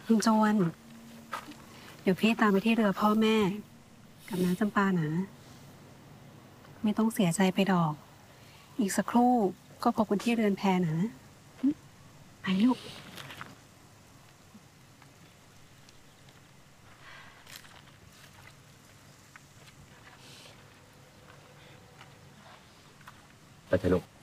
คุณจวนเดี๋ยวพี่ตามไปที่เรือพ่อแม่กับน้าจำปานะไม่ต้องเสียใจไปดอกอีกสักครู่ก็พบกันที่เรือนแพนะไปลูกไปเถอะลูก